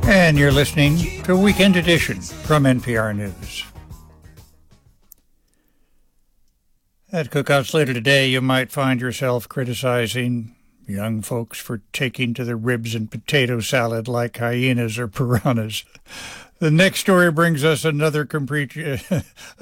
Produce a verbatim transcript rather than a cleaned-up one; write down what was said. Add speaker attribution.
Speaker 1: And you're listening to Weekend Edition from N P R News. At cookouts later today, you might find yourself criticizing young folks for taking to the ribs and potato salad like hyenas or piranhas. The next story brings us another complete,